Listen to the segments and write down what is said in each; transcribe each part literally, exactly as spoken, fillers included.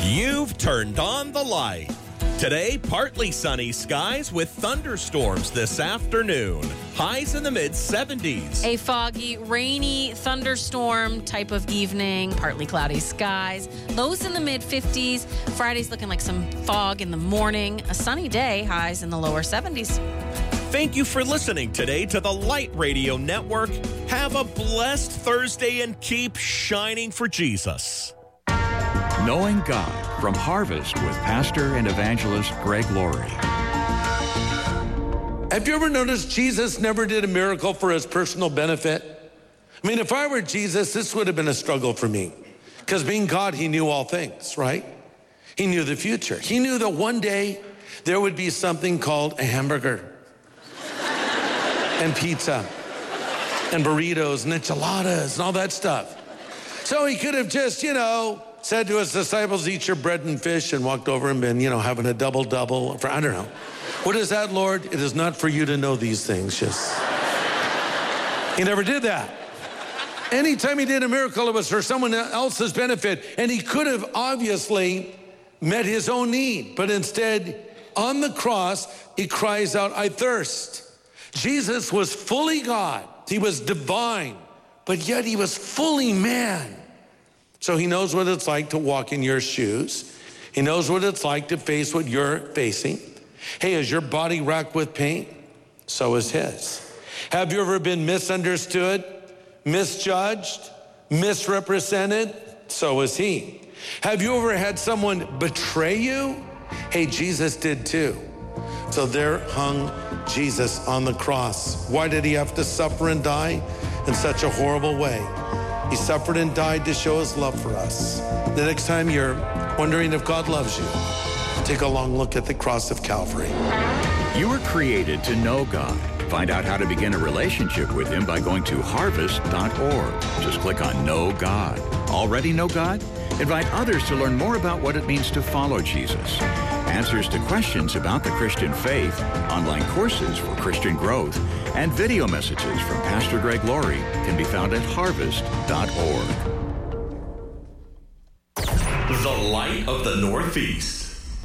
You've turned on the light. Today, partly sunny skies with thunderstorms this afternoon. Highs in the mid seventies. A foggy, rainy thunderstorm type of evening. Partly cloudy skies. Lows in the mid fifties. Friday's looking like some fog in the morning. A sunny day. Highs in the lower seventies. Thank you for listening today to the Light Radio Network. Have a blessed Thursday and keep shining for Jesus. Knowing God from Harvest with Pastor and Evangelist Greg Laurie. Have you ever noticed Jesus never did a miracle for his personal benefit? I mean, if I were Jesus, this would have been a struggle for me. Because being God, he knew all things, right? He knew the future. He knew that one day there would be something called a hamburger and pizza and burritos and enchiladas and all that stuff. So he could have just, you know, said to his disciples, eat your bread and fish, and walked over and been, you know, having a double-double. For I don't know. What is that, Lord? It is not for you to know these things. Just. He never did that. Anytime he did a miracle, it was for someone else's benefit. And he could have obviously met his own need. But instead, on the cross, he cries out, I thirst. Jesus was fully God. He was divine. But yet he was fully man. So he knows what it's like to walk in your shoes. He knows what it's like to face what you're facing. Hey, is your body racked with pain? So is his. Have you ever been misunderstood, misjudged, misrepresented? So is he. Have you ever had someone betray you? Hey, Jesus did too. So there hung Jesus on the cross. Why did he have to suffer and die in such a horrible way? He suffered and died to show his love for us. The next time you're wondering if God loves you, take a long look at the cross of Calvary. You were created to know God. Find out how to begin a relationship with him by going to harvest dot org. Just click on Know God. Already know God? Invite others to learn more about what it means to follow Jesus. Answers to questions about the Christian faith, online courses for Christian growth, and video messages from Pastor Greg Laurie can be found at harvest dot org. The Light of the Northeast.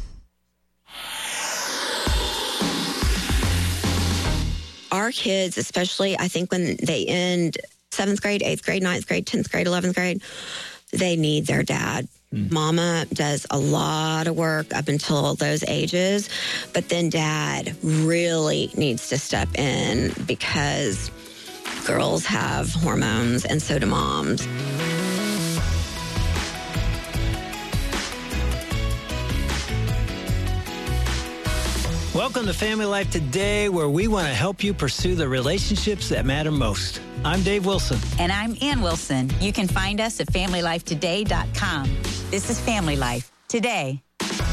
Our kids, especially, I think when they end seventh grade, eighth grade, ninth grade, tenth grade, eleventh grade, they need their dad. Mm. Mama does a lot of work up until those ages, but then dad really needs to step in because girls have hormones and so do moms. Welcome to Family Life Today, where we want to help you pursue the relationships that matter most. I'm Dave Wilson. And I'm Ann Wilson. You can find us at family life today dot com. This is Family Life Today.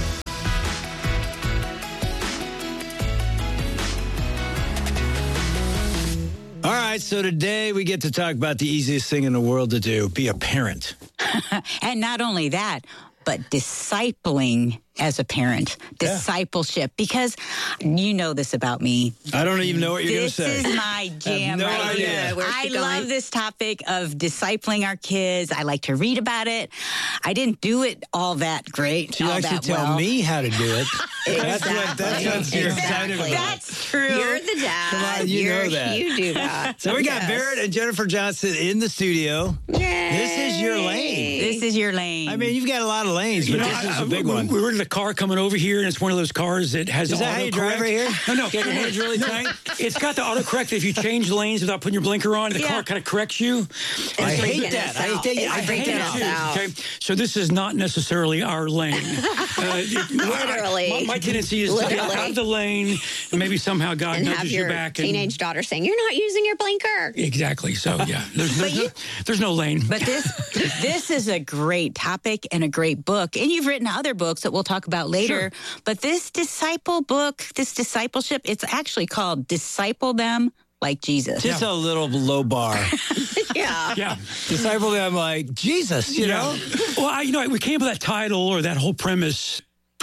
All right, so today we get to talk about the easiest thing in the world to do, be a parent. And not only that, but discipling as a parent, Yeah. discipleship, because you know this about me. I don't even know what you're going to This say. is my jam no right idea. here. Where's I she going? love this topic of discipling our kids. I like to read about it. I didn't do it all that great. She all likes to that tell well. me how to do it. That's what, that's what you're Exactly. excited about. That's true. You're the dad. Come on, you You're, know that. You do that. So we got Yes. Barrett and Jennifer Johnson in the studio. Yay. This is your lane. This is your lane. I mean, you've got a lot of lanes, but You know, this is I- a big we, one. We were in the car coming over here, and it's one of those cars that has Is the that how you drive autocorrect. right here? No, no. Get your hands really tight? It's got the autocorrect. If you change lanes without putting your blinker on, the Yeah. car kind of corrects you. I It's hate freaking that. us I out. hate that. It's I hate freaking that. us too, out. Okay, so this is not necessarily our lane. Uh, it- Literally. My, my tendency is to get Literally. out of the lane, and maybe somehow God And have nudges your you back. And, teenage daughter saying, "You're not using your blinker." exactly. So yeah, there's, there's, you- no, there's no lane. But this this is a great topic and a great book. And you've written other books that we'll talk about later. But this disciple book, this discipleship, it's actually called Disciple Them Like Jesus. Just a little low bar. Yeah. yeah. Disciple them like Jesus, you know? Well, I, you know, we came up with that title or that whole premise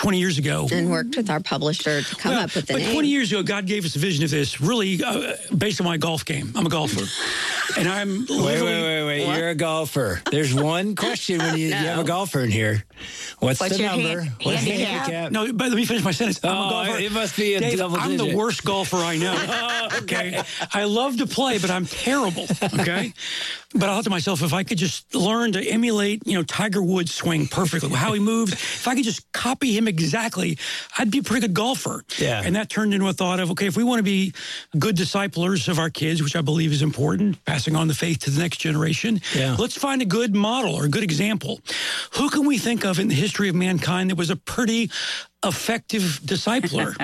twenty years ago. And worked with our publisher to come Well, up with the but name. twenty years ago, God gave us a vision of this, really uh, based on my golf game. I'm a golfer. And I'm Wait, literally... wait, wait, wait. What? You're a golfer. There's one question when you, no. you have a golfer in here. What's, What's the number? Hand, What's the handicap? handicap? No, but let me finish my sentence. I'm oh, a golfer. It must be a Dave, double I'm digit. the worst golfer I know. oh, okay. okay. I love to play, but I'm terrible. Okay. But I thought to myself, if I could just learn to emulate, you know, Tiger Woods' swing perfectly, how he moves, if I could just copy him exactly, I'd be a pretty good golfer. Yeah. And that turned into a thought of, okay, if we want to be good disciplers of our kids, which I believe is important, passing on the faith to the next generation, yeah. let's find a good model or a good example. Who can we think of in the history of mankind that was a pretty effective discipler?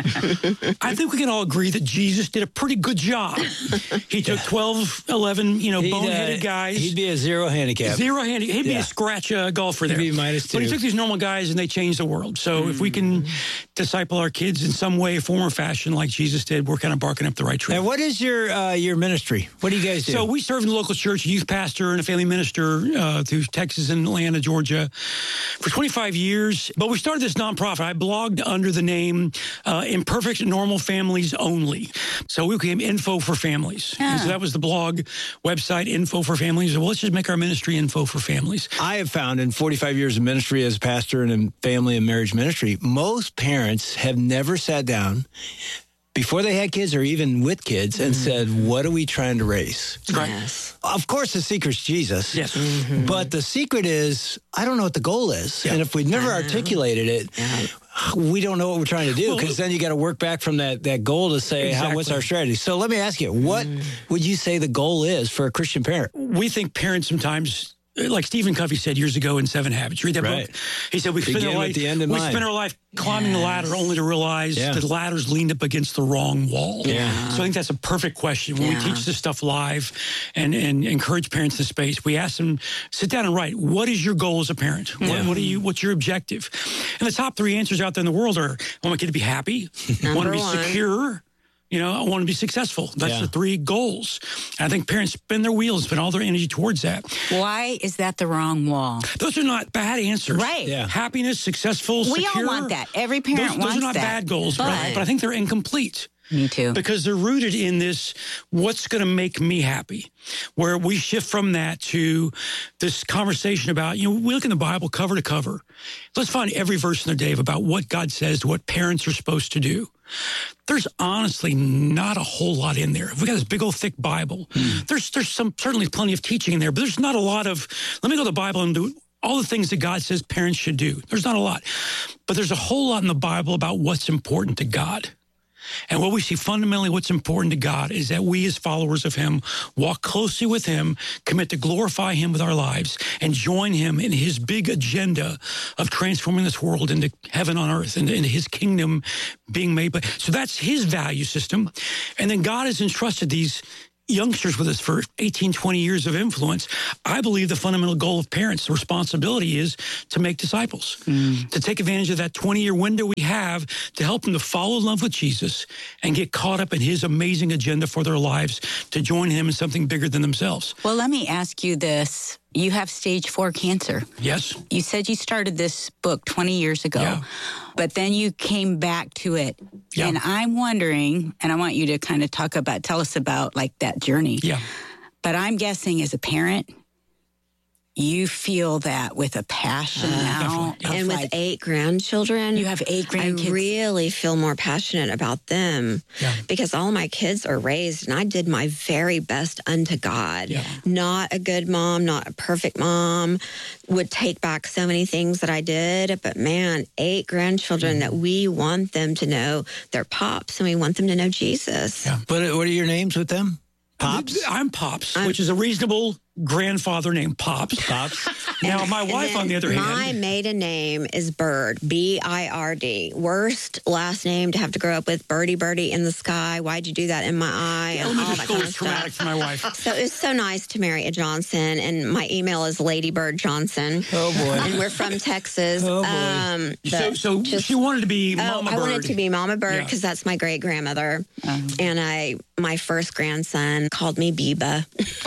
I think we can all agree that Jesus did a pretty good job. He took twelve, eleven, you know, he'd, boneheaded uh, guys. He'd be a zero handicap. Zero handicap. He'd yeah. be a scratch uh, golfer there. He'd be minus two. But he took these normal guys and they changed the world. So mm. if we can disciple our kids in some way, form, or fashion like Jesus did, we're kind of barking up the right tree. And what is your uh, your ministry? What do you guys do? So we serve in the local church, youth pastor and a family minister uh, through Texas and Atlanta, Georgia for twenty-five years. But we started this nonprofit. I blogged under the name uh, Imperfect Normal Families Only. So we became Info for Families. Yeah. And so that was the blog website, Info for Families. Well, let's just make our ministry Info for Families. I have found in forty-five years of ministry as pastor and in family and marriage ministry, most parents have never sat down before they had kids or even with kids and mm-hmm. said, what are we trying to raise? Right. Yes. Of course, the secret's Jesus. Yes. Mm-hmm. But the secret is, I don't know what the goal is. Yeah. And if we've never uh-huh. articulated it, yeah. we don't know what we're trying to do because well, then you got to work back from that, that goal to say, exactly. how, what's our strategy? So let me ask you, what mm. would you say the goal is for a Christian parent? We think parents sometimes... Like Stephen Covey said years ago in Seven Habits. Read that right. book. He said we spend our life, the end in we mind. spend our life climbing yes. the ladder only to realize yeah. the ladder's leaned up against the wrong wall. Yeah. So I think that's a perfect question. When yeah. we teach this stuff live and, and encourage parents in space, we ask them, sit down and write, what is your goal as a parent? Yeah. What, what are you? What's your objective? And the top three answers out there in the world are, I want my kid to be happy. I want to be one. secure. You know, I want to be successful. That's yeah. the three goals. And I think parents spin their wheels, spend all their energy towards that. Why is that the wrong wall? Those are not bad answers. Right. Yeah. Happiness, successful, we secure. all want that. Every parent those, wants that. Those are not that. bad goals, but, but, but I think they're incomplete. Me too. Because they're rooted in this, what's going to make me happy? Where we shift from that to this conversation about, you know, we look in the Bible cover to cover. Let's find every verse in there, Dave, about what God says to what parents are supposed to do. There's honestly not a whole lot in there. We got this big old thick Bible. Mm. There's there's some certainly plenty of teaching in there, but there's not a lot of, let me go to the Bible and do all the things that God says parents should do. There's not a lot. But there's a whole lot in the Bible about what's important to God. And what we see fundamentally what's important to God is that we as followers of him walk closely with him, commit to glorify him with our lives, and join him in his big agenda of transforming this world into heaven on earth, and into his kingdom being made. But so that's his value system. And then God has entrusted these youngsters with us for eighteen, twenty years of influence. I believe the fundamental goal of parents, the responsibility is to make disciples, mm. to take advantage of that twenty-year window we have to help them to fall in love with Jesus and get caught up in his amazing agenda for their lives, to join him in something bigger than themselves. Well, let me ask you this. You have stage four cancer. Yes. You said you started this book twenty years ago, yeah. but then you came back to it. Yeah. And I'm wondering, and I want you to kind of talk about, tell us about like that journey. Yeah. But I'm guessing as a parent, you feel that with a passion uh, now. Yeah. And with like, eight grandchildren. You have eight grandkids. I really feel more passionate about them yeah. because all my kids are raised and I did my very best unto God. Yeah. Not a good mom, not a perfect mom, would take back so many things that I did. But man, eight grandchildren mm. that we want them to know their pops and we want them to know Jesus. Yeah. But what are your names with them? Pops? I'm Pops, I'm, which is a reasonable grandfather name, Pops. Pops. Now, my wife, on the other hand. My maiden name is Bird, B I R D. Worst last name to have to grow up with, Birdie Birdie in the sky. Why'd you do that in my eye? And all that kind of traumatic stuff. For my wife. So it's so nice to marry a Johnson, and my email is Lady Bird Johnson. Oh, boy. And we're from Texas. Oh, boy. Um, so so just, she wanted to be Mama oh, Bird. I wanted to be Mama Bird because yeah. that's my great-grandmother. Um, and I, my first grandson called me Biba.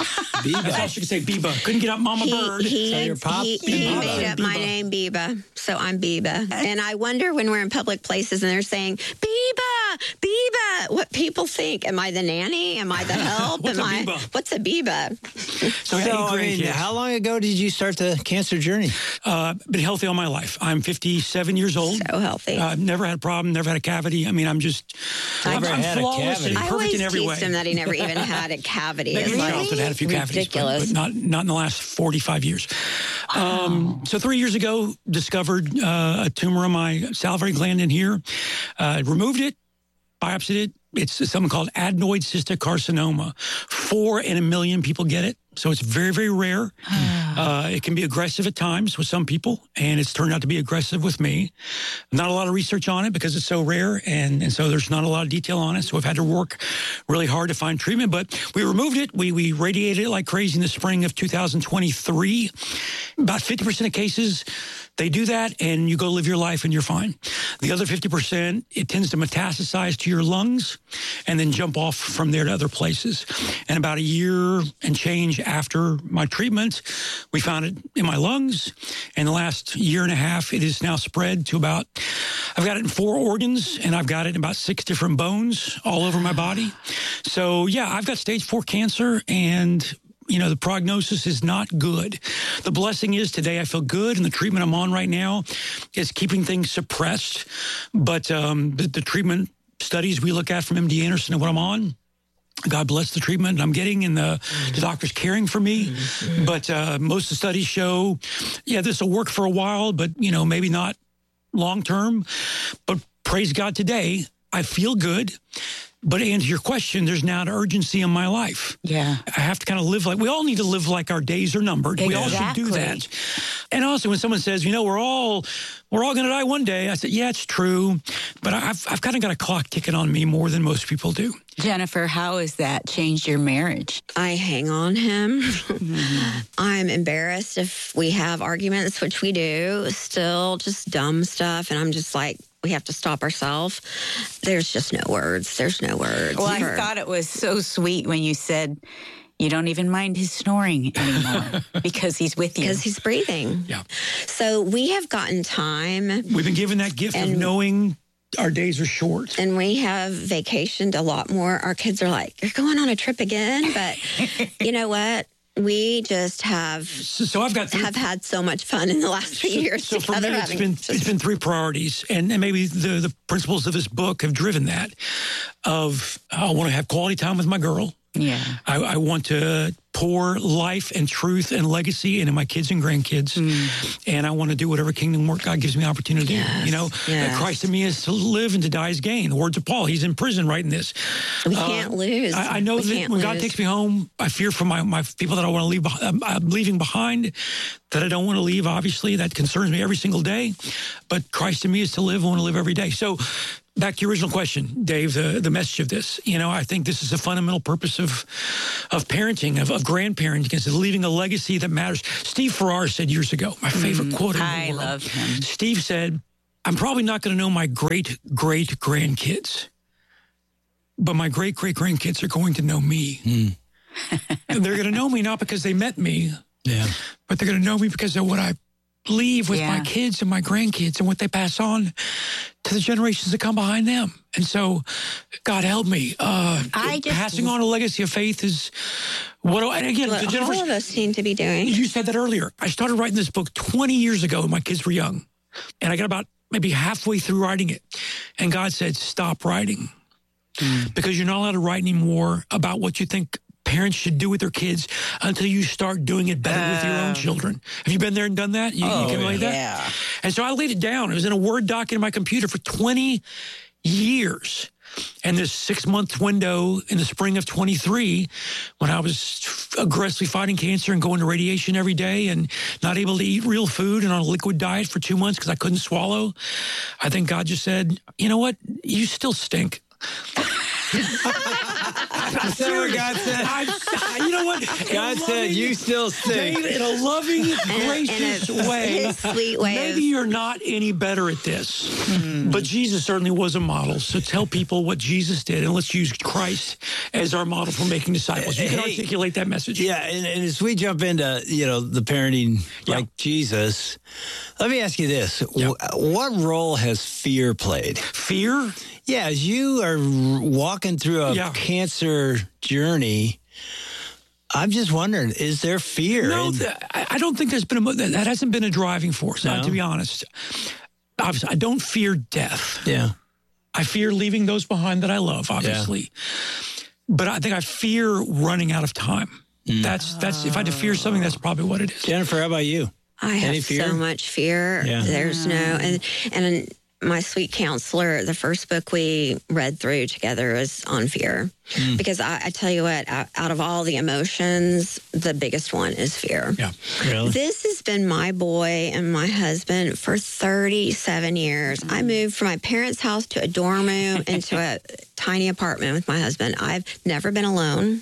Biba. That's all she could say, Biba. Couldn't get out Mama he, Bird. He, so your pop, he, he Biba. made up Biba. my name, Biba. So I'm Biba. And I wonder when we're in public places and they're saying, Biba, Biba, what people think. Am I the nanny? Am I the help? What's Am a I, Biba? What's a Biba? So, So, I mean, how long ago did you start the cancer journey? Uh, been healthy all my life. I'm fifty-seven years old. So healthy. Uh, never had a problem. Never had a cavity. I mean, I'm just. Never I'm, I'm had a flawless cavity. and I perfect always in every teased way. him that he never even had a cavity. Maybe It's in like, childhood had a few cavities, but, ridiculous. but not not in the last forty-five years. Wow. Um, so three years ago, discovered uh, a tumor on my salivary gland in here. Uh, removed it, biopsied it. It's something called adenoid cystic carcinoma. Four in a million people get it. So it's very, very rare. uh, it can be aggressive at times with some people, and it's turned out to be aggressive with me. Not a lot of research on it because it's so rare, and, and so there's not a lot of detail on it. So we've had to work really hard to find treatment, but we removed it. We, we radiated it like crazy in the spring of two thousand twenty-three. About fifty percent of cases, they do that, and you go live your life, and you're fine. The other fifty percent, it tends to metastasize to your lungs and then jump off from there to other places. And about a year and change after my treatment, we found it in my lungs. And the last year and a half, it is now spread to about, I've got it in four organs, and I've got it in about six different bones all over my body. So, yeah, I've got stage four cancer, and you know, the prognosis is not good. The blessing is today I feel good, and the treatment I'm on right now is keeping things suppressed. But um, the, the treatment studies we look at from M D Anderson and what I'm on, God bless the treatment I'm getting, and the, the doctor's caring for me. Mm-hmm. But uh, most of the studies show, yeah, this will work for a while, but, you know, maybe not long term. But praise God today, I feel good. But to answer your question, there's now an urgency in my life. Yeah. I have to kind of live like, we all need to live like our days are numbered. Exactly. We all should do that. And also when someone says, you know, we're all, we're all going to die one day. I said, yeah, it's true. But I've, I've kind of got a clock ticking on me more than most people do. Jennifer, how has that changed your marriage? I hang on him. Mm-hmm. I'm embarrassed if we have arguments, which we do, still just dumb stuff. And I'm just like, we have to stop ourselves. There's just no words. There's no words. Well, I for... thought it was so sweet when you said you don't even mind his snoring anymore because he's with you. Because he's breathing. Yeah. So we have gotten time. We've been given that gift and, of knowing our days are short. And we have vacationed a lot more. Our kids are like, you're going on a trip again? But you know what? We just have so, so I've got three, have had so much fun in the last few so, years so together. for me, it's been just... it's been three priorities, and, and maybe the the principles of this book have driven that. Of I want to have quality time with my girl. Yeah, I, I want to pour life and truth and legacy into my kids and grandkids, mm. and I want to do whatever kingdom work God gives me opportunity to do. Yes, You know, yes. that Christ in me is to live and to die is gain. The words of Paul. He's in prison writing this. We uh, can't lose. I, I know we that when lose. God takes me home, I fear for my, my people that I want to leave. I'm, I'm leaving behind, that I don't want to leave. Obviously, that concerns me every single day. But Christ in me is to live. I want to live every day. So. Back to your original question, Dave, the, the message of this. You know, I think this is a fundamental purpose of of parenting, of, of grandparenting, is leaving a legacy that matters. Steve Farrar said years ago, my favorite mm, quote in the I world. love him. Steve said, I'm probably not going to know my great-great-grandkids, but my great-great-grandkids are going to know me. Mm. And they're going to know me not because they met me, yeah, but they're going to know me because of what I leave with yeah. my kids and my grandkids and what they pass on to the generations that come behind them. And so, God help me. Uh, I just, passing on a legacy of faith is what, and again, what Jennifer, all of us seem to be doing. You said that earlier. I started writing this book twenty years ago when my kids were young. And I got about maybe halfway through writing it. And God said, stop writing. Mm. Because you're not allowed to write anymore about what you think parents should do with their kids until you start doing it better uh, with your own children. Have you been there and done that? You, oh, you can relate yeah. that? And so I laid it down. It was in a Word doc in my computer for twenty years. And this six-month window in the spring of twenty-three, when I was aggressively fighting cancer and going to radiation every day and not able to eat real food and on a liquid diet for two months because I couldn't swallow, I think God just said, you know what? You still stink. Is that what God said? I, you know what? God said, you still stink. Dave, in a loving, gracious in a, way. His sweet way. Maybe you're not any better at this, mm. but Jesus certainly was a model. So tell people what Jesus did, and let's use Christ as our model for making disciples. You can hey, articulate that message. Yeah, and, and as we jump into, you know, the parenting yeah. like Jesus, let me ask you this. Yeah. What role has fear played? Fear? Yeah, as you are walking through a yeah. cancer journey, I'm just wondering, is there fear? No, in- th- I don't think there's been a, that hasn't been a driving force, no? to be honest. Obviously, I don't fear death. Yeah. I fear leaving those behind that I love, obviously. Yeah. But I think I fear running out of time. Mm. That's, that's, if I had to fear something, that's probably what it is. Jennifer, how about you? I Any have fear? so much fear. Yeah. There's no, and, and my sweet counselor, the first book we read through together was on fear. Mm. Because I, I tell you what, out, out of all the emotions, the biggest one is fear. Yeah. Really? This has been my boy and my husband for thirty-seven years. Mm. I moved from my parents' house to a dorm room into a tiny apartment with my husband. I've never been alone.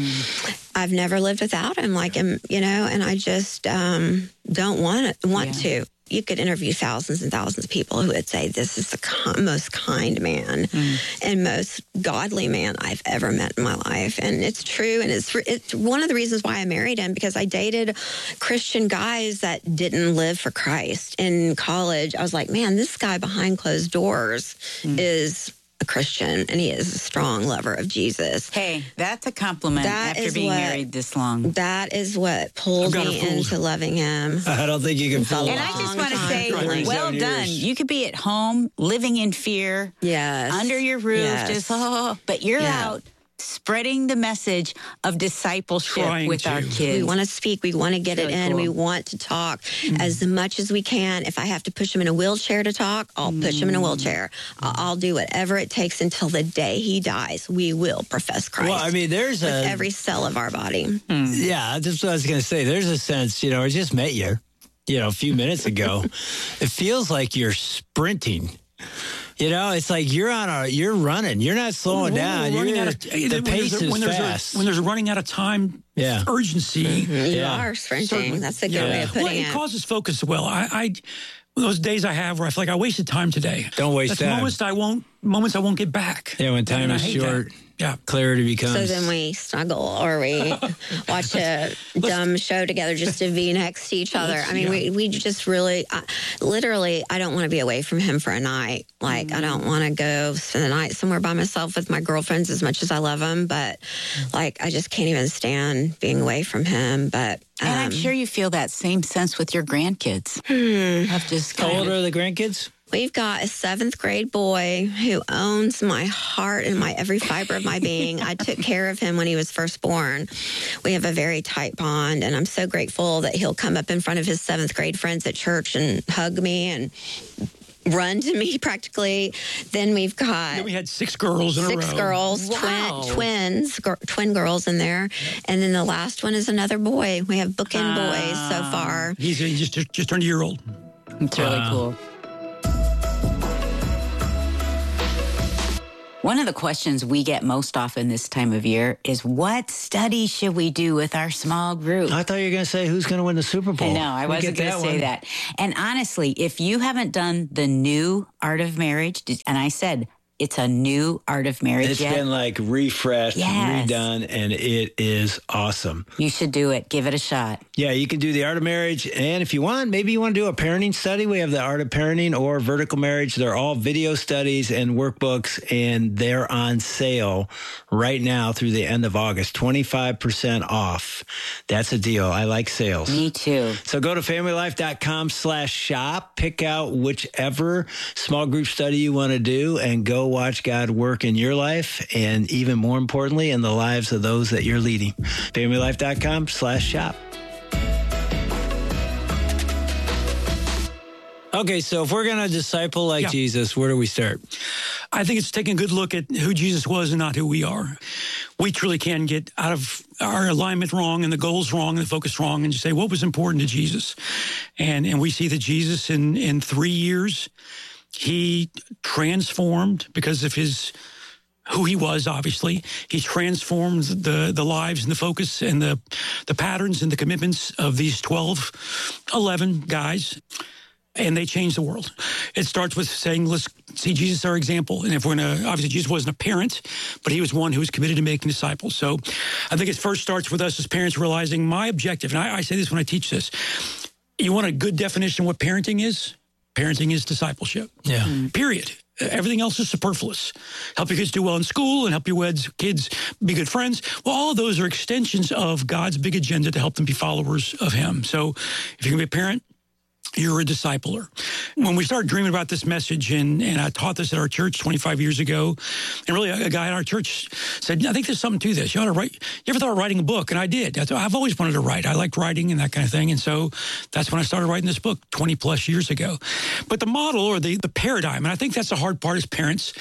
Mm. I've never lived without him, like him, you know, and I just um, don't want it, want yeah. to. You could interview thousands and thousands of people who would say this is the con- most kind man mm. and most godly man I've ever met in my life. And it's true. And it's it's one of the reasons why I married him, because I dated Christian guys that didn't live for Christ. In college, I was like, man, this guy behind closed doors mm. is a Christian, and he is a strong lover of Jesus. Hey, that's a compliment that after being what, married this long. That is what pulled me into loving him. I don't think you can fool. And I just want to say, well done. Years. You could be at home, living in fear. Yes. Under your roof, yes. just, oh, but you're yeah. out spreading the message of discipleship Trying with to. our kids. We want to speak. We want to get really it in. cool. We want to talk mm. as much as we can. If I have to push him in a wheelchair to talk, I'll mm. push him in a wheelchair. I'll, I'll do whatever it takes until the day he dies. We will profess Christ. Well, I mean, there's with a... every cell of our body. Mm. Yeah, that's what I was going to say. There's a sense, you know, I just met you, you know, a few minutes ago. It feels like you're sprinting. You know, it's like you're on a, you're running. You're not slowing we're, down. We're you're, of, the when pace a, is when fast. A, when there's a running out of time yeah. urgency. Mm-hmm. You yeah. are sprinting. Certainly. That's a good yeah. way of putting well, it. it. It causes focus as well. I, I those days I have where I feel like I wasted time today. Don't waste That's time. Moments I won't. Moments I won't get back. Yeah, when time is short. That. Yeah, clarity becomes. So then we snuggle or we watch a dumb show together just to be next to each other. I mean, yeah. we, we just really, uh, literally, I don't want to be away from him for a night. Like, mm. I don't want to go spend the night somewhere by myself with my girlfriends as much as I love them. But, like, I just can't even stand being away from him. But um, and I'm sure you feel that same sense with your grandkids. Hmm. I've just How old are the grandkids? We've got a seventh grade boy who owns my heart and my every fiber of my being. I took care of him when he was first born. We have a very tight bond, and I'm so grateful that he'll come up in front of his seventh grade friends at church and hug me and run to me practically. Then we've got then we had six girls in six a row. Six girls, wow. twin, twins, gr- twin girls in there, and then the last one is another boy. We have bookend uh, boys so far. He's he just just turned a year old. It's really wow. cool. One of the questions we get most often this time of year is, what study should we do with our small group? I thought you were going to say, who's going to win the Super Bowl? I know, I wasn't going to say one. that. And honestly, if you haven't done the new Art of Marriage, and I said, it's a new Art of Marriage It's yet. been like refreshed, yes. redone, and it is awesome. You should do it. Give it a shot. Yeah, you can do the Art of Marriage. And if you want, maybe you want to do a parenting study. We have the Art of Parenting or Vertical Marriage. They're all video studies and workbooks, and they're on sale right now through the end of August. twenty-five percent off. That's a deal. I like sales. Me too. So go to familylife.com slash shop. Pick out whichever small group study you want to do and go watch God work in your life, and even more importantly, in the lives of those that you're leading. familylife.com slash shop. Okay, so if we're going to disciple like yeah. Jesus, where do we start? I think it's taking a good look at who Jesus was and not who we are. We truly can get out of our alignment wrong and the goals wrong and the focus wrong and just say, what was important to Jesus? And and we see that Jesus in, in three years, he transformed because of his who he was, obviously. He transformed the, the lives and the focus and the, the patterns and the commitments of these twelve, eleven guys. And they changed the world. It starts with saying, let's see Jesus our example. And if we're going to, obviously Jesus wasn't a parent, but he was one who was committed to making disciples. So I think it first starts with us as parents realizing my objective, and I, I say this when I teach this, you want a good definition of what parenting is? Parenting is discipleship. Yeah. Mm. Period. Everything else is superfluous. Help your kids do well in school and help your kids be good friends. Well, all of those are extensions of God's big agenda to help them be followers of him. So if you're going to be a parent, you're a discipler. When we started dreaming about this message, and, and I taught this at our church twenty-five years ago, and really a, a guy in our church said, I think there's something to this. You ought to write. You ever thought of writing a book? And I did. I've always wanted to write. I liked writing and that kind of thing. And so that's when I started writing this book twenty plus years ago. But the model or the, the paradigm, and I think that's the hard part as parents,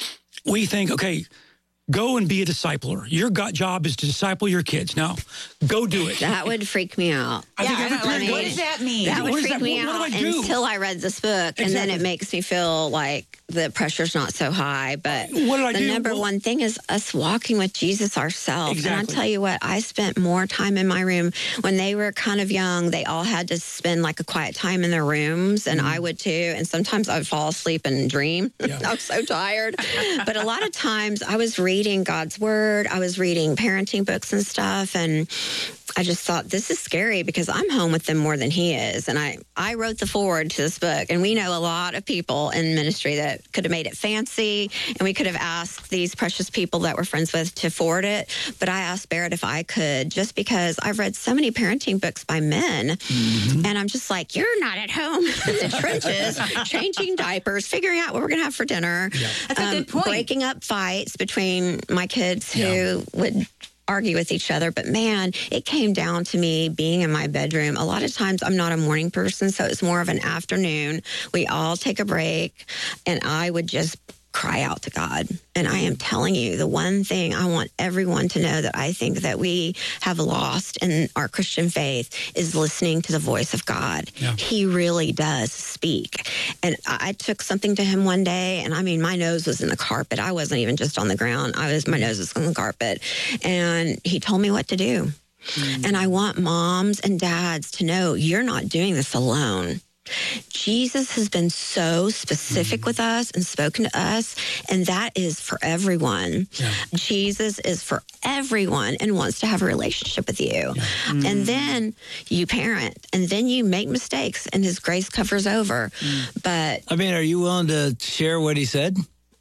we think, okay, go and be a discipler. Your job is to disciple your kids. Now, go do it. That would freak me out. I think Yeah, every I parent mean, what goes, does that mean? That would What is freak that? me What- out what do I do? until I read this book, and then Exactly. it makes me feel like the pressure's not so high. But What did I the do? number Well- one thing is us walking with Jesus ourselves. And Exactly. I tell you what, I spent more time in my room when they were kind of young. They all had to spend like a quiet time in their rooms, and I would too. And sometimes I would fall asleep and dream. Yeah. I was so tired. But a lot of times I was reading God's word. I was reading parenting books and stuff, and I just thought, this is scary because I'm home with them more than he is. And I, I wrote the foreword to this book, and we know a lot of people in ministry that could have made it fancy, and we could have asked these precious people that we're friends with to forward it. But I asked Barrett if I could, just because I've read so many parenting books by men, mm-hmm. and I'm just like, you're not at home in the trenches, changing diapers, figuring out what we're going to have for dinner. Yeah. That's a good point. Breaking up fights between my kids who Yeah. would argue with each other. But man, it came down to me being in my bedroom. A lot of times I'm not a morning person, so it's more of an afternoon. We all take a break, and I would just cry out to God. And I am telling you, the one thing I want everyone to know that I think that we have lost in our Christian faith is listening to the voice of God. Yeah. He really does speak. And I took something to him one day, and I mean, my nose was in the carpet. I wasn't even just on the ground. I was, my nose was on the carpet. And he told me what to do. Mm. And I want moms and dads to know you're not doing this alone. Jesus has been so specific with us and spoken to us, and that is for everyone. Yeah. Jesus is for everyone and wants to have a relationship with you. Yeah. Mm. And then you parent, and then you make mistakes, and his grace covers over. Mm. But I mean, are you willing to share what he said?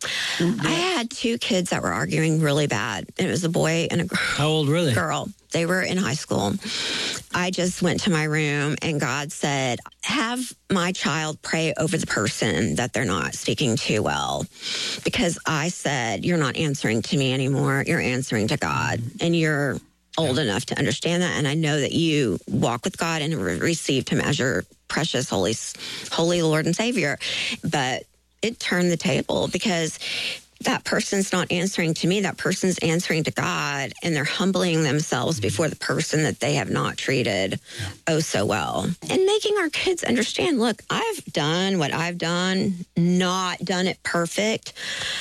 I had two kids that were arguing really bad. It was a boy and a girl. How old were they? Girl. They were in high school. I just went to my room, and God said, have my child pray over the person that they're not speaking to well. Because I said, you're not answering to me anymore. You're answering to God. And you're old yeah. enough to understand that. And I know that you walk with God and re- received him as your precious, holy, holy Lord and Savior. But it turned the table, because that person's not answering to me. That person's answering to God, and they're humbling themselves before the person that they have not treated yeah. oh so well. And making our kids understand, look, I've done what I've done, not done it perfect.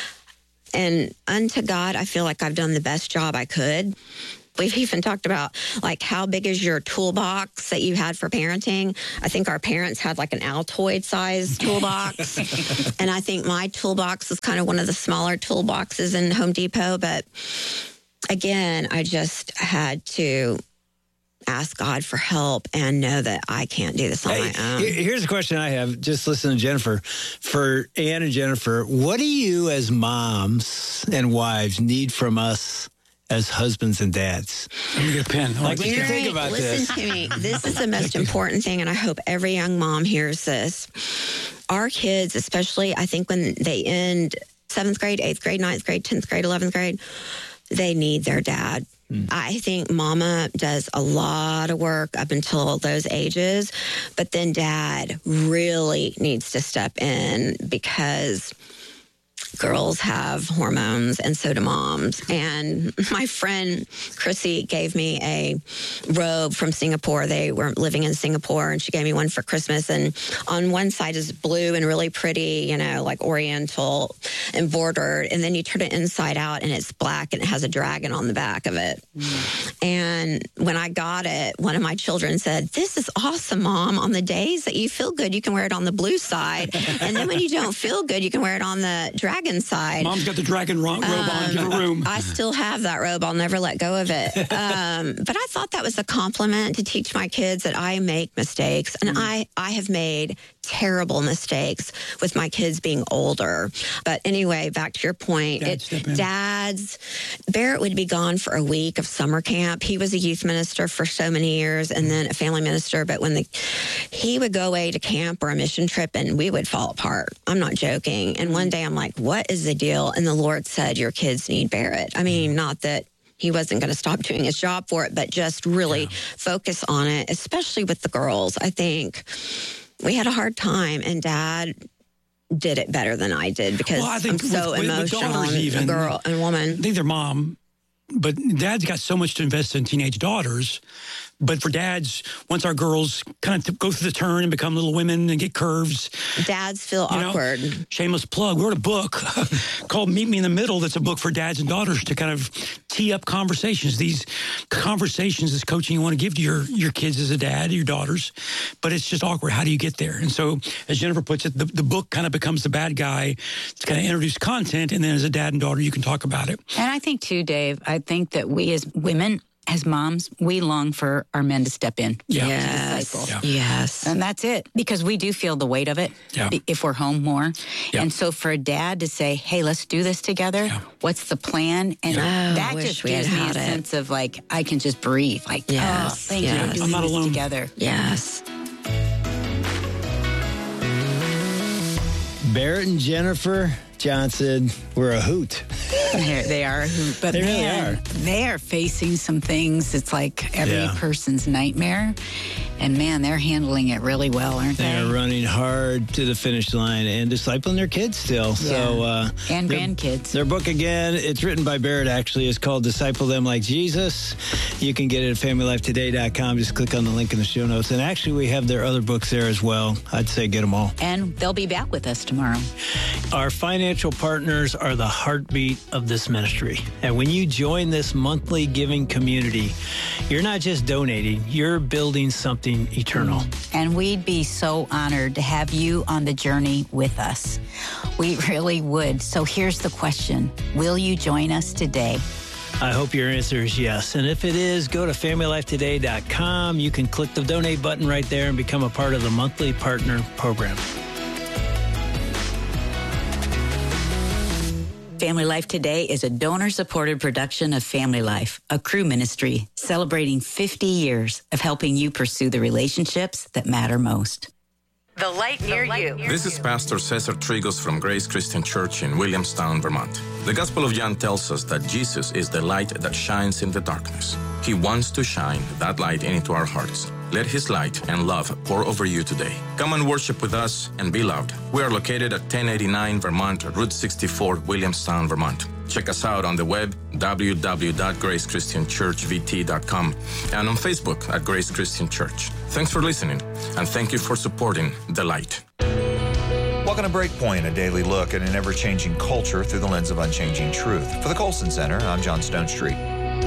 And unto God, I feel like I've done the best job I could. We've even talked about, like, how big is your toolbox that you had for parenting? I think our parents had like an Altoid-sized toolbox. And I think my toolbox is kind of one of the smaller toolboxes in Home Depot. But again, I just had to ask God for help and know that I can't do this on hey, my own. Here's a question I have. Just listen to Jennifer. For Ann and Jennifer, what do you as moms and wives need from us as husbands and dads? Let me get a pen. Like, when you think about Listen this. to me. This is the most important thing, and I hope every young mom hears this. Our kids, especially, I think when they end seventh grade, eighth grade, ninth grade, tenth grade, eleventh grade, they need their dad. Mm. I think mama does a lot of work up until those ages, but then dad really needs to step in, because girls have hormones and so do moms. And my friend Chrissy gave me a robe from Singapore. They were living in Singapore and she gave me one for Christmas. And on one side is blue and really pretty, you know, like oriental embroidered. And then you turn it inside out and it's black and it has a dragon on the back of it. Mm. And when I got it, one of my children said, "This is awesome, Mom. On the days that you feel good, you can wear it on the blue side. And then when you don't feel good, you can wear it on the dragon side." Mom's got the dragon ro- robe um, on in her room. I still have that robe. I'll never let go of it. Um, but I thought that was a compliment to teach my kids that I make mistakes. And mm. I, I have made terrible mistakes with my kids being older. But anyway, back to your point, Dad, it, Dad's, Barrett would be gone for a week of summer camp. He was a youth minister for so many years and then a family minister. But when the he would go away to camp or a mission trip and we would fall apart. I'm not joking. And one day I'm like, what is the deal? And the Lord said, your kids need Barrett. I mean, not that he wasn't going to stop doing his job for it, but just really yeah. focus on it, especially with the girls. I think we had a hard time, and Dad did it better than I did because well, I think I'm so with, emotional with and even, a girl and woman. I think their mom, but Dad's got so much to invest in teenage daughters. But for dads, once our girls kind of go through the turn and become little women and get curves. Dads feel you know, awkward. Shameless plug. We wrote a book called Meet Me in the Middle. That's a book for dads and daughters to kind of tee up conversations. These conversations, this coaching you want to give to your, your kids as a dad, your daughters. But it's just awkward. How do you get there? And so, as Jennifer puts it, the, the book kind of becomes the bad guy to kind of introduce content. And then as a dad and daughter, you can talk about it. And I think, too, Dave, I think that we as women, as moms, we long for our men to step in. Yeah. Yes. Yeah. Yes. And that's it. Because we do feel the weight of it yeah. if we're home more. Yeah. And so for a dad to say, hey, let's do this together. Yeah. What's the plan? And yeah. that oh, just gives me a it. sense of like, I can just breathe. Like, yes. oh, thank yes. you. We're doing I'm not this alone. together. Yes. Barrett and Jennifer Johnson were a hoot. They're, they are a hoot. But they man, really are. They are facing some things. It's like every yeah. person's nightmare. And man, they're handling it really well, aren't they? They're running hard to the finish line and discipling their kids still. Yeah. So uh, and their, grandkids. Their book, again, it's written by Barrett, actually. It's called Disciple Them Like Jesus. You can get it at family life today dot com. Just click on the link in the show notes. And actually, we have their other books there as well. I'd say get them all. And they'll be back with us tomorrow. Our financial partners are the heartbeat of this ministry. And when you join this monthly giving community, you're not just donating, you're building something eternal. And we'd be so honored to have you on the journey with us. We really would. So here's the question. Will you join us today? I hope your answer is yes. And if it is, go to family life today dot com. You can click the donate button right there and become a part of the monthly partner program. Family Life Today is a donor-supported production of Family Life, a crew ministry celebrating fifty years of helping you pursue the relationships that matter most. The light near you. This is Pastor Cesar Trigos from Grace Christian Church in Williamstown, Vermont. The Gospel of John tells us that Jesus is the light that shines in the darkness. He wants to shine that light into our hearts. Let His light and love pour over you today. Come and worship with us and be loved. We are located at ten eighty-nine Vermont, Route sixty-four, Williamstown, Vermont. Check us out on the web, w w w dot grace christian church v t dot com, and on Facebook at Grace Christian Church. Thanks for listening, and thank you for supporting The Light. Welcome to Breakpoint, a daily look at an ever-changing culture through the lens of unchanging truth. For the Colson Center, I'm John Stone Street.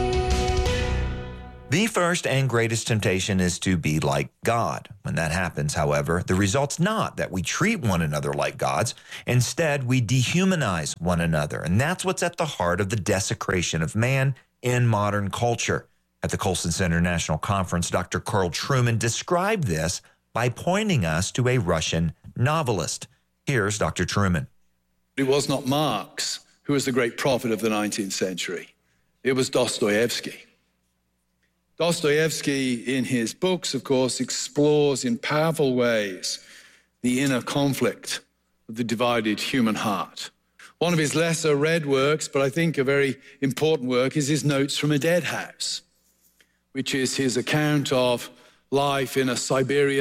The first and greatest temptation is to be like God. When that happens, however, the result's not that we treat one another like gods. Instead, we dehumanize one another. And that's what's at the heart of the desecration of man in modern culture. At the Colson Center National Conference, Doctor Carl Trueman described this by pointing us to a Russian novelist. Here's Doctor Trueman. It was not Marx who was the great prophet of the nineteenth century. It was Dostoevsky. Dostoevsky, in his books, of course, explores in powerful ways the inner conflict of the divided human heart. One of his lesser read works, but I think a very important work, is his Notes from a Dead House, which is his account of life in a Siberian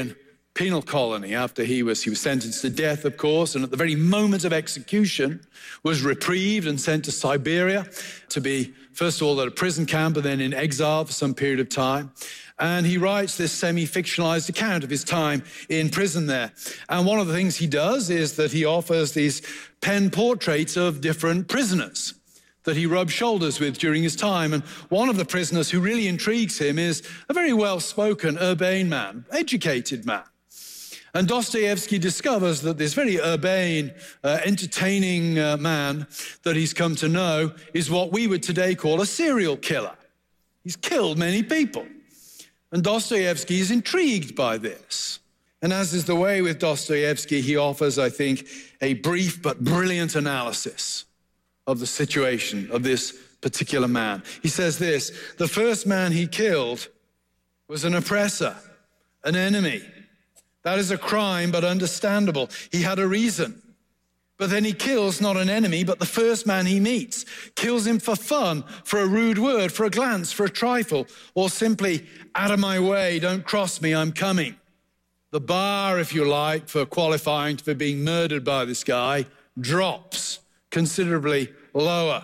penal colony after he was, he was sentenced to death, of course, and at the very moment of execution was reprieved and sent to Siberia to be, first of all, at a prison camp and then in exile for some period of time. And he writes this semi-fictionalized account of his time in prison there. And one of the things he does is that he offers these pen portraits of different prisoners that he rubbed shoulders with during his time. And one of the prisoners who really intrigues him is a very well-spoken, urbane man, educated man. And Dostoevsky discovers that this very urbane, uh, entertaining uh, man that he's come to know is what we would today call a serial killer. He's killed many people. And Dostoevsky is intrigued by this. And as is the way with Dostoevsky, he offers, I think, a brief but brilliant analysis of the situation of this particular man. He says this: the first man he killed was an oppressor, an enemy. That is a crime, but understandable. He had a reason. But then he kills not an enemy, but the first man he meets. Kills him for fun, for a rude word, for a glance, for a trifle, or simply, out of my way, don't cross me, I'm coming. The bar, if you like, for qualifying for being murdered by this guy drops considerably lower.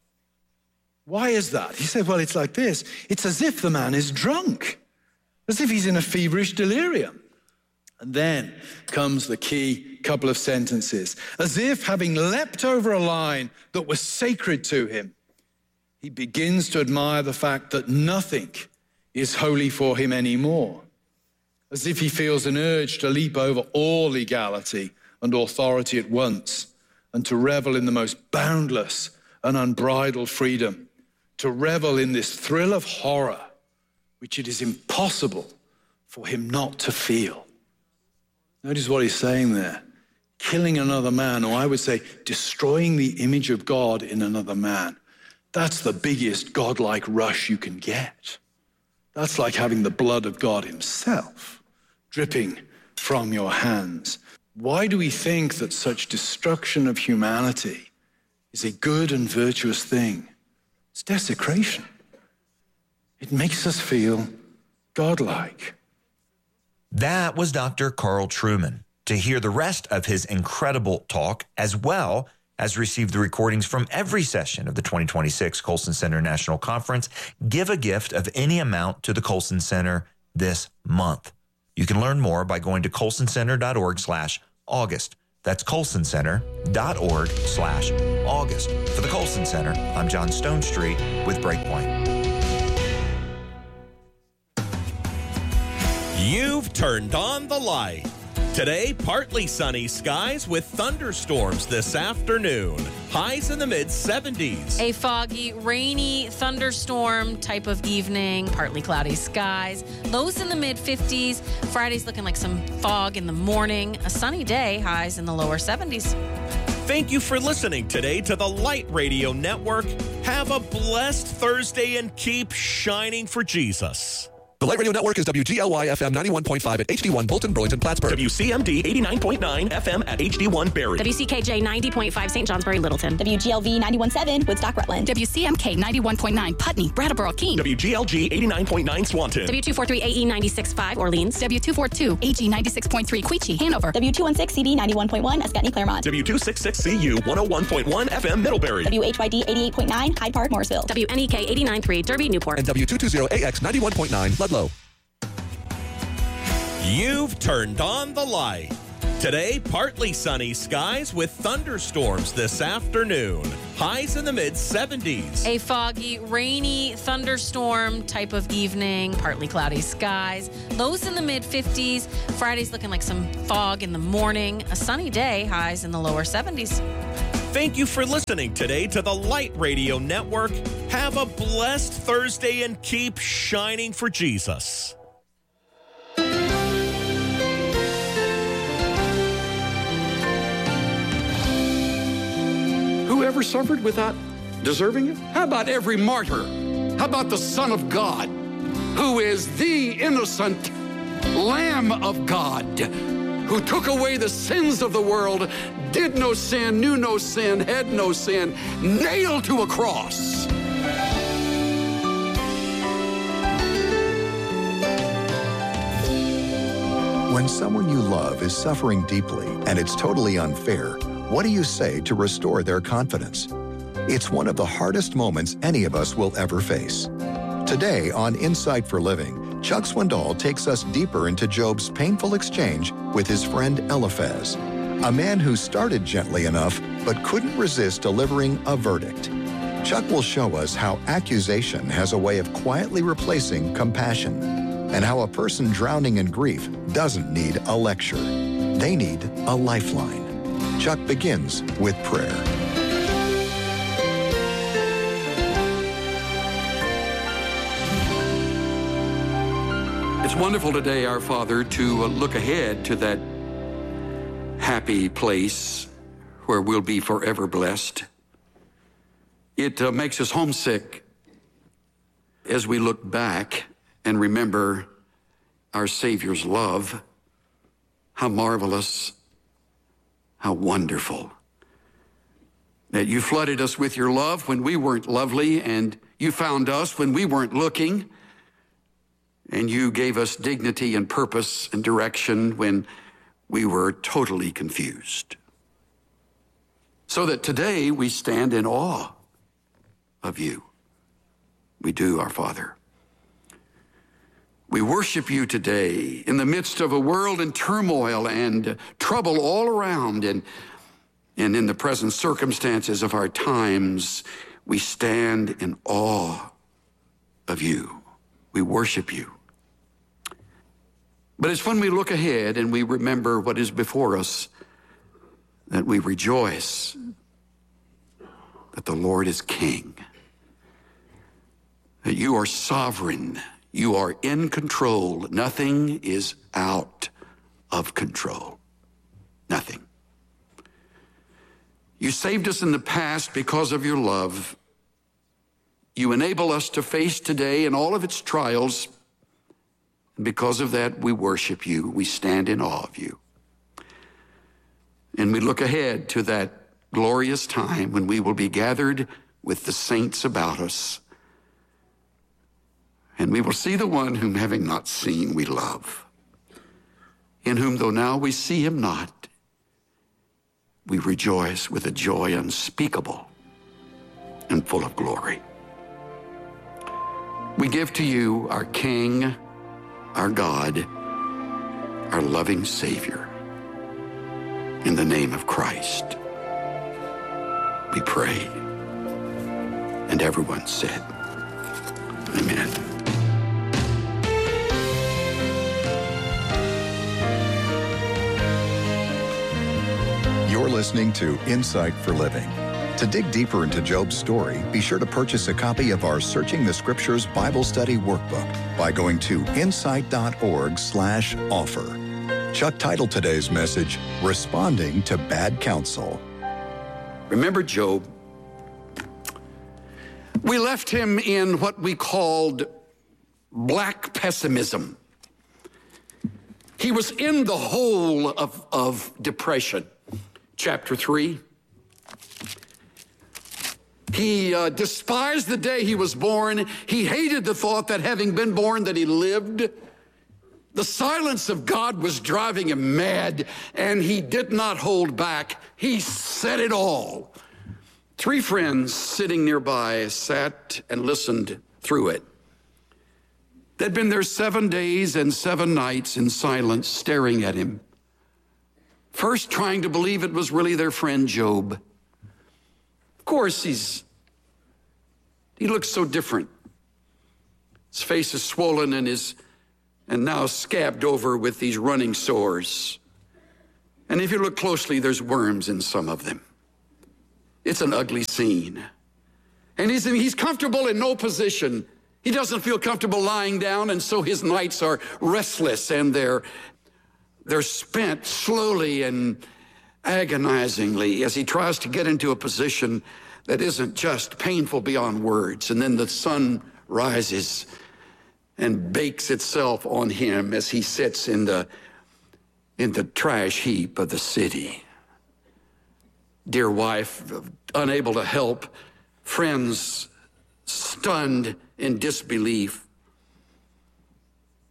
Why is that? He said, well, it's like this. It's as if the man is drunk, as if he's in a feverish delirium. And then comes the key couple of sentences. As if having leapt over a line that was sacred to him, he begins to admire the fact that nothing is holy for him anymore. As if he feels an urge to leap over all legality and authority at once and to revel in the most boundless and unbridled freedom, to revel in this thrill of horror, which it is impossible for him not to feel. Notice what he's saying there. Killing another man, or I would say destroying the image of God in another man. That's the biggest godlike rush you can get. That's like having the blood of God himself dripping from your hands. Why do we think that such destruction of humanity is a good and virtuous thing? It's desecration. It makes us feel godlike. That was Doctor Carl Trueman. To hear the rest of his incredible talk, as well as receive the recordings from every session of the twenty twenty-six Colson Center National Conference, give a gift of any amount to the Colson Center this month. You can learn more by going to colsoncenter.org slash August. That's colsoncenter.org slash August. For the Colson Center, I'm John Stonestreet with Breakpoint. You've turned on the light. Today, partly sunny skies with thunderstorms this afternoon. Highs in the mid seventies. A foggy, rainy thunderstorm type of evening, partly cloudy skies. Lows in the mid fifties. Friday's looking like some fog in the morning. A sunny day, highs in the lower seventies. Thank you for listening today to the Light Radio Network. Have a blessed Thursday and keep shining for Jesus. The Light Radio Network is W G L Y F M ninety-one point five at H D one Bolton, Burlington, Plattsburgh. W C M D eighty-nine point nine F M at H D one Barrie. W C K J ninety point five Saint Johnsbury, Littleton. W G L V ninety-one point seven Woodstock, Rutland. W C M K ninety-one point nine Putney, Brattleboro, Keene. W G L G eighty-nine point nine Swanton. W two forty-three A E ninety-six point five Orleans. W two forty-two A G ninety-six point three Queechee, Hanover. W two sixteen C B ninety-one point one Escutney, Claremont. W two sixty-six C U one oh one point one F M Middlebury. W H Y D eighty-eight point nine Hyde Park, Morrisville. W N E K eighty-nine point three Derby, Newport. And W two twenty A X ninety-one point nine Ludlow. You've turned on the light. Today, partly sunny skies with thunderstorms this afternoon. Highs in the mid seventies. A foggy, rainy thunderstorm type of evening, partly cloudy skies. Lows in the mid fifties. Friday's looking like some fog in the morning. A sunny day, highs in the lower seventies. Thank you for listening today to the Light Radio Network. Have a blessed Thursday and keep shining for Jesus. Whoever suffered without deserving it? How about every martyr? How about the Son of God, who is the innocent Lamb of God, who took away the sins of the world, did no sin, knew no sin, had no sin, nailed to a cross? When someone you love is suffering deeply and it's totally unfair, what do you say to restore their confidence? It's one of the hardest moments any of us will ever face. Today on Insight for Living, Chuck Swindoll takes us deeper into Job's painful exchange with his friend Eliphaz, a man who started gently enough but couldn't resist delivering a verdict. Chuck will show us how accusation has a way of quietly replacing compassion, and how a person drowning in grief doesn't need a lecture. They need a lifeline. Chuck begins with prayer. It's wonderful today, our Father, to look ahead to that happy place where we'll be forever blessed. It uh, makes us homesick as we look back and remember our Savior's love. How marvelous, how wonderful that you flooded us with your love when we weren't lovely, and you found us when we weren't looking, and you gave us dignity and purpose and direction when we were totally confused. So that today we stand in awe of you. We do, our Father. We worship you today in the midst of a world in turmoil and trouble all around, and, and in the present circumstances of our times, we stand in awe of you. We worship you. But it's when we look ahead and we remember what is before us that we rejoice that the Lord is King, that you are sovereign, you are in control. Nothing is out of control. Nothing. You saved us in the past because of your love. You enable us to face today and all of its trials. And because of that, we worship you. We stand in awe of you. And we look ahead to that glorious time when we will be gathered with the saints about us. And we will see the one whom, having not seen, we love. In whom, though now we see him not, we rejoice with a joy unspeakable and full of glory. We give to you our King, our God, our loving Savior. In the name of Christ, we pray. And everyone said, amen. You're listening to Insight for Living. To dig deeper into Job's story, be sure to purchase a copy of our Searching the Scriptures Bible Study Workbook by going to insight.org slash offer. Chuck titled today's message, Responding to Bad Counsel. Remember Job? We left him in what we called black pessimism. He was in the hole of, of depression. Chapter three. He uh, despised the day he was born. He hated the thought that having been born that he lived. The silence of God was driving him mad, and he did not hold back. He said it all. Three friends sitting nearby sat and listened through it. They'd been there seven days and seven nights in silence, staring at him. First trying to believe it was really their friend Job. Of course, he's he looks so different. His face is swollen and is and now scabbed over with these running sores. And if you look closely, there's worms in some of them. It's an ugly scene. And he's he's comfortable in no position. He doesn't feel comfortable lying down, and so his nights are restless, and they're they're spent slowly and agonizingly as he tries to get into a position that isn't just painful beyond words. And then the sun rises and bakes itself on him as he sits in the in the trash heap of the city. Dear wife, unable to help, friends stunned in disbelief.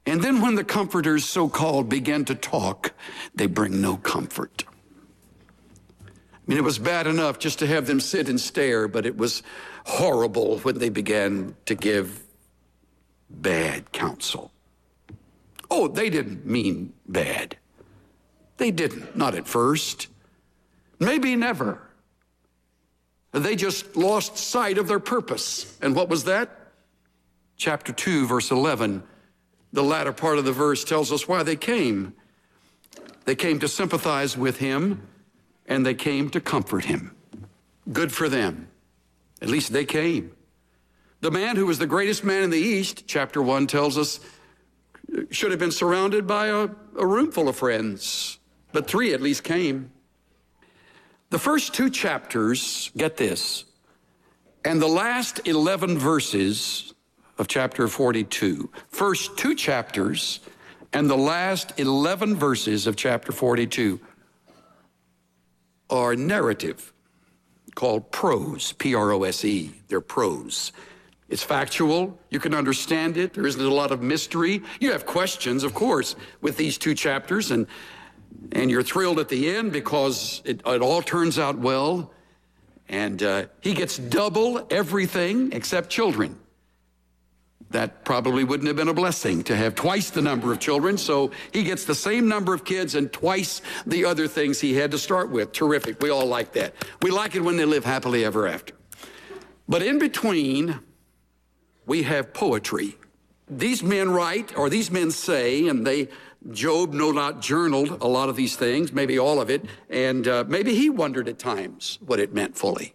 And then when the comforters, so-called, begin to talk, they bring no comfort. I mean, it was bad enough just to have them sit and stare, but it was horrible when they began to give bad counsel. Oh, they didn't mean bad. They didn't, not at first. Maybe never. They just lost sight of their purpose. And what was that? Chapter two, verse eleven. The latter part of the verse tells us why they came. They came to sympathize with him, and they came to comfort him. Good for them. At least they came. The man who was the greatest man in the East, chapter one tells us, should have been surrounded by a, a room full of friends, but three at least came. The first two chapters, get this, and the last eleven verses of chapter forty-two. First two chapters and the last eleven verses of chapter forty-two are narrative, called prose, P R O S E. They're prose. It's factual. You can understand it. There isn't a lot of mystery. You have questions, of course, with these two chapters, and and you're thrilled at the end because it, it all turns out well. And uh, he gets double everything except children. That probably wouldn't have been a blessing to have twice the number of children. So he gets the same number of kids and twice the other things he had to start with. Terrific. We all like that. We like it when they live happily ever after. But in between, we have poetry. These men write, or these men say, and they, Job no doubt journaled a lot of these things, maybe all of it, and uh, maybe he wondered at times what it meant fully.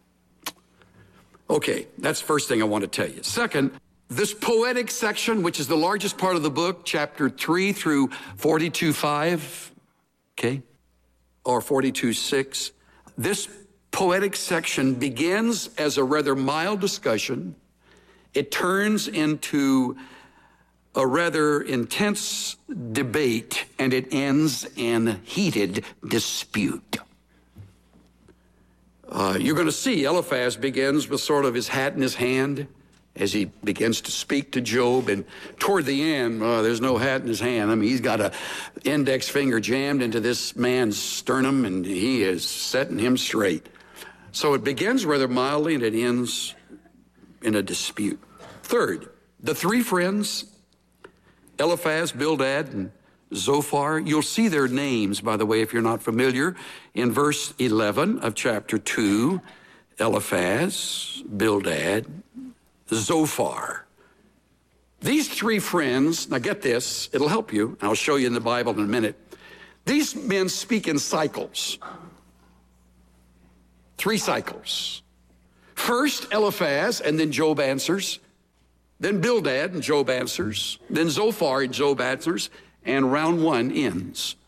Okay, that's the first thing I want to tell you. Second, this poetic section, which is the largest part of the book, chapter three through forty-two five, okay, or forty-two six, this poetic section begins as a rather mild discussion. It turns into a rather intense debate, and it ends in heated dispute. Uh, you're going to see Eliphaz begins with sort of his hat in his hand as he begins to speak to Job, and toward the end, uh, there's no hat in his hand. I mean, he's got a index finger jammed into this man's sternum, and he is setting him straight. So it begins rather mildly, and it ends in a dispute. Third, the three friends, Eliphaz, Bildad, and Zophar, you'll see their names, by the way, if you're not familiar, in verse eleven of chapter two, Eliphaz, Bildad, Zophar. These three friends, now get this, it'll help you. I'll show you in the Bible in a minute. These men speak in cycles. Three cycles. First, Eliphaz, and then Job answers. Then Bildad, and Job answers. Then Zophar, and Job answers. And round one ends.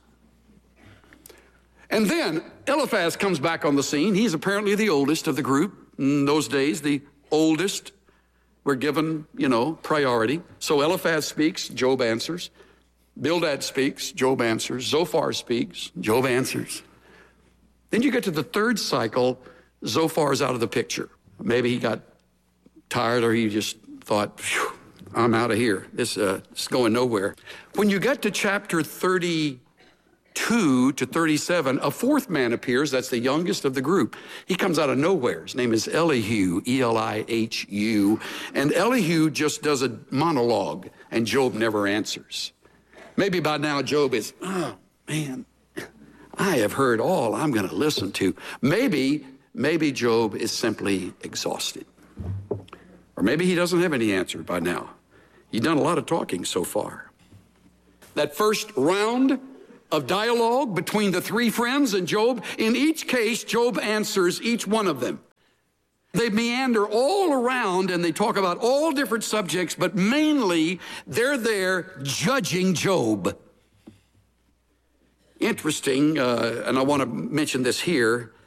And then Eliphaz comes back on the scene. He's apparently the oldest of the group. In those days, the oldest were given, you know, priority. So Eliphaz speaks, Job answers. Bildad speaks, Job answers. Zophar speaks, Job answers. Then you get to the third cycle, Zophar's out of the picture. Maybe he got tired, or he just thought, I'm out of here. This, uh, this is going nowhere. When you get to chapter thirty-two to thirty-seven, a fourth man appears. That's the youngest of the group. He comes out of nowhere. His name is Elihu, E L I H U. And Elihu just does a monologue, and Job never answers. Maybe by now Job is, oh, man, I have heard all I'm going to listen to. Maybe, maybe Job is simply exhausted. Or maybe he doesn't have any answer by now. He's done a lot of talking so far. That first round of dialogue between the three friends and Job, in each case, Job answers each one of them. They meander all around and they talk about all different subjects, but mainly they're there judging Job. Interesting, uh, and I want to mention this here,